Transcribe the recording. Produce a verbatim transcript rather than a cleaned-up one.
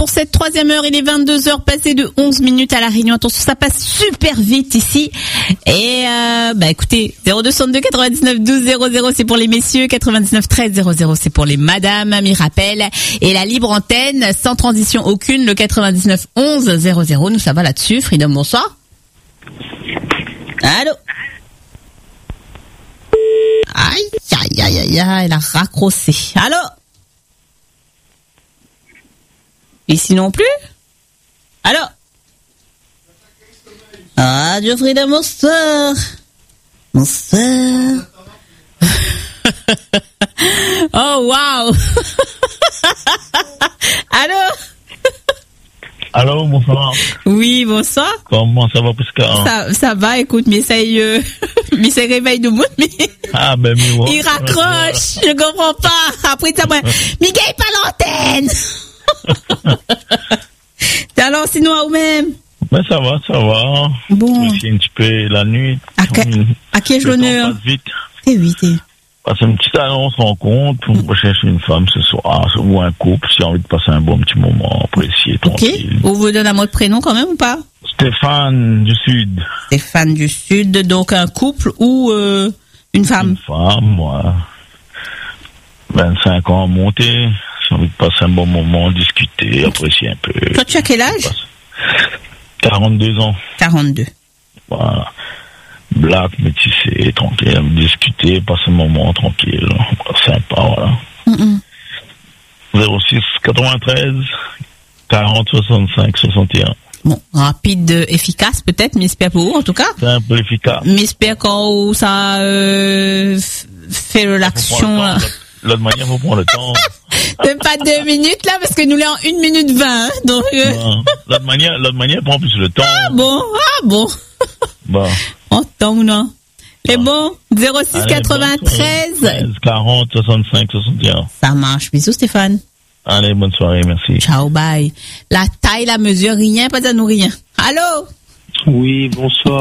pour cette troisième heure. Il est vingt-deux heures passées de onze minutes à La Réunion. Attention, ça passe super vite ici. Et euh, bah écoutez, zéro deux deux quatre-vingt-dix-neuf douze zéro zéro c'est pour les messieurs, quatre-vingt-dix-neuf treize zéro zéro c'est pour les madames, m'y rappelle. Et la libre antenne, sans transition aucune, le quatre-vingt-dix-neuf onze zéro zéro. Nous, ça va là-dessus. Freedom, bonsoir. Allô? Aïe, aïe, aïe, aïe, aïe, elle a raccroché. Allô? Ici non plus? Allô? Radio Freedom, bonsoir. Bonsoir. Oh, waouh. Allô? Allô, bonsoir. Oui, bonsoir. Comment ça va, Pascal? Ça, ça va, écoute, mais ça y est, mais ça réveille de monde, mais. Ah, ben, mais ouais. Il raccroche, je comprends pas. Après, ça, moi, Miguel, pas l'antenne. T'es alors, sinon, à vous-même? Ben, ça va, ça va. Bon. Je suis un petit peu la nuit. À, que, à qui ai-je l'honneur? Le temps passe vite. C'est vite, eh. Passe une petite annonce, rencontre, pour mm. rechercher une femme ce soir, ou un couple, si on a envie de passer un bon petit moment, apprécié, tranquille. Ok. Vous vous donnez un mot de prénom quand même ou pas? Stéphane du Sud. Stéphane du Sud, donc un couple ou euh, une femme? Une femme, moi. vingt-cinq ans monté, si on a envie de passer un bon moment, discuter, apprécier un peu. Toi, tu as quel âge? quarante-deux ans. quarante-deux. Voilà. Black, métissé, tranquille, discuter, passer un moment tranquille, sympa, voilà. Mm-hmm. zéro six quatre-vingt-treize quarante soixante-cinq soixante et un. Bon, rapide, efficace peut-être, mais j'espère pour vous en tout cas. Simple, efficace. Mais j'espère quand ça euh, fait l'action là. L'autre manière, faut prendre le temps. Même pas deux minutes là, parce que nous l'avons en une minute vingt, donc. Euh... Bon, l'autre manière, l'autre manière prend plus le temps. Ah bon, ah bon. Bon. En temps ou non. Mais bon, zéro six quatre-vingt-treize quarante soixante-cinq soixante et un. Ça marche. Bisous Stéphane. Allez, bonne soirée, merci. Ciao, bye. La taille, la mesure, rien, pas à nous rien. Allô? Oui, bonsoir.